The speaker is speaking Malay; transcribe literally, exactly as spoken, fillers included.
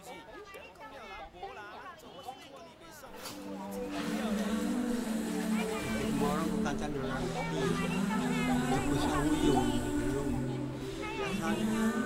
Orang bukan orang mati, dia pun selalu yung yung biasanya.